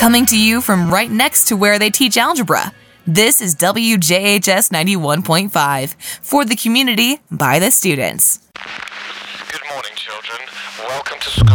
Coming to you from right next to where they teach algebra. This is WJHS 91.5 for the community by the students. Good morning, children. Welcome to school.